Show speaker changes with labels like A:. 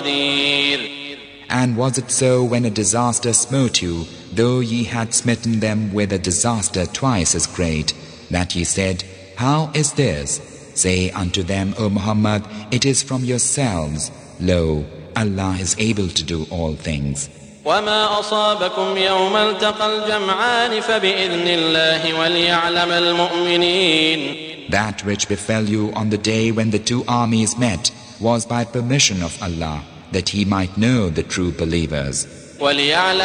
A: And was it so when a disaster smote you, though ye had smitten them with a disaster twice as great, that ye said, How is this? Say unto them, O Muhammad, it is from yourselves. Lo, Allah is able to do all things.
B: وما أصابكم يوم التقى الجمعان فبإذن الله وليعلم المؤمنين.
A: That which befell you on the day when the two armies met was by permission of Allah, that He might know the true believers.